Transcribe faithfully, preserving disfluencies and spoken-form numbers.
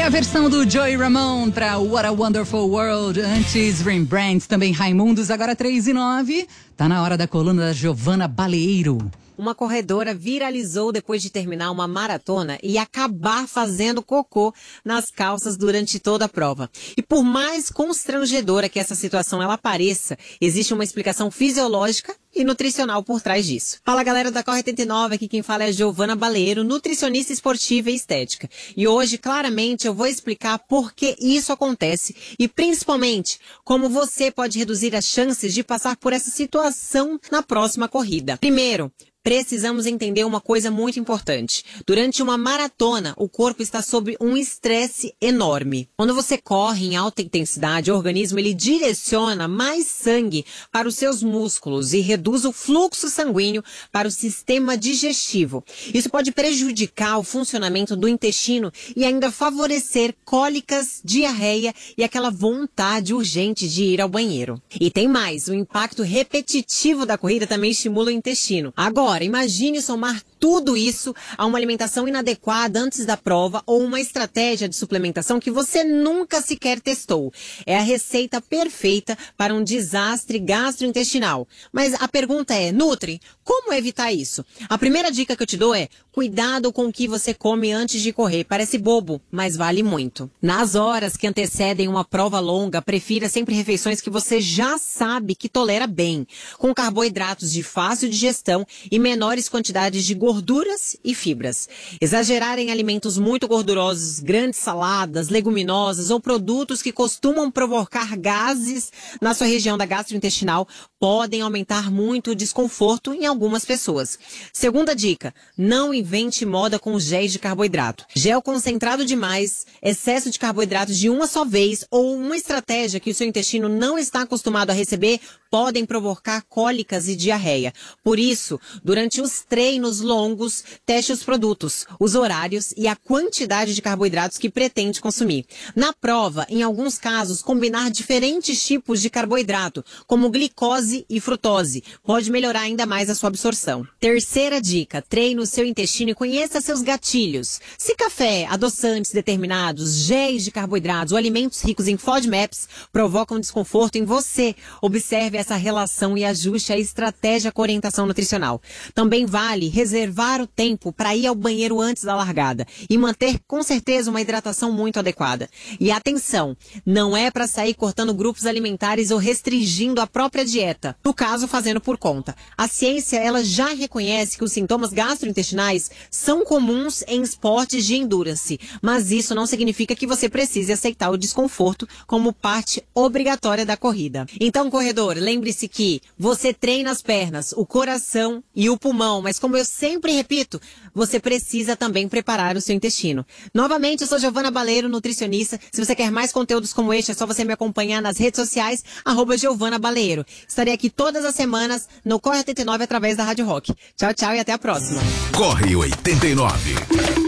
a versão do Joey Ramone para What a Wonderful World. Antes, Rembrandt, também Raimundos, agora três e nove. Tá na hora da coluna da Giovana Baleiro. Uma corredora viralizou depois de terminar uma maratona e acabar fazendo cocô nas calças durante toda a prova. E por mais constrangedora que essa situação ela pareça, existe uma explicação fisiológica e nutricional por trás disso. Fala, galera da Corre oitenta e nove, aqui quem fala é a Giovana Baleiro, nutricionista esportiva e estética. E hoje, claramente, eu vou explicar por que isso acontece e, principalmente, como você pode reduzir as chances de passar por essa situação na próxima corrida. Primeiro, precisamos entender uma coisa muito importante. Durante uma maratona, o corpo está sob um estresse enorme. Quando você corre em alta intensidade, o organismo ele direciona mais sangue para os seus músculos e reduz o fluxo sanguíneo para o sistema digestivo. Isso pode prejudicar o funcionamento do intestino e ainda favorecer cólicas, diarreia e aquela vontade urgente de ir ao banheiro. E tem mais, o impacto repetitivo da corrida também estimula o intestino. Agora, imagine somar tudo isso a uma alimentação inadequada antes da prova ou uma estratégia de suplementação que você nunca sequer testou. É a receita perfeita para um desastre gastrointestinal. Mas a pergunta é, Nutri, como evitar isso? A primeira dica que eu te dou é, cuidado com o que você come antes de correr. Parece bobo, mas vale muito. Nas horas que antecedem uma prova longa, prefira sempre refeições que você já sabe que tolera bem, com carboidratos de fácil digestão e menores quantidades de gorduras e fibras. Exagerar em alimentos muito gordurosos, grandes saladas, leguminosas ou produtos que costumam provocar gases na sua região da gastrointestinal podem aumentar muito o desconforto em algumas pessoas. Segunda dica, não invente moda com géis de carboidrato. Gel concentrado demais, excesso de carboidratos de uma só vez ou uma estratégia que o seu intestino não está acostumado a receber podem provocar cólicas e diarreia. Por isso, durante os treinos longos, teste os produtos, os horários e a quantidade de carboidratos que pretende consumir. Na prova, em alguns casos, combinar diferentes tipos de carboidrato, como glicose e frutose, pode melhorar ainda mais a sua absorção. Terceira dica, treine o seu intestino e conheça seus gatilhos. Se café, adoçantes determinados, géis de carboidratos ou alimentos ricos em FODMAPs provocam desconforto em você, observe essa relação e ajuste a estratégia com orientação nutricional. Também vale reservar o tempo para ir ao banheiro antes da largada e manter com certeza uma hidratação muito adequada. E atenção, não é para sair cortando grupos alimentares ou restringindo a própria dieta, no caso fazendo por conta. A ciência ela já reconhece que os sintomas gastrointestinais são comuns em esportes de endurance, mas isso não significa que você precise aceitar o desconforto como parte obrigatória da corrida. Então, corredor, lembre-se que você treina as pernas, o coração e o pulmão, mas como eu sempre repito, você precisa também preparar o seu intestino. Novamente, eu sou Giovana Baleiro, nutricionista. Se você quer mais conteúdos como este, é só você me acompanhar nas redes sociais, arroba Giovana Baleiro. Estarei aqui todas as semanas no Corre oitenta e nove através da Rádio Rock. Tchau, tchau e até a próxima. Corre oitenta e nove.